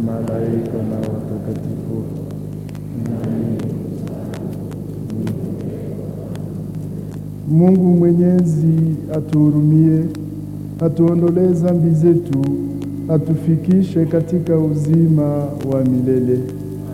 malaika na watakatifu. Mungu Mwenyezi atuhurumie, atuondolee dhambi zetu, atufikishe katika uzima wa milele.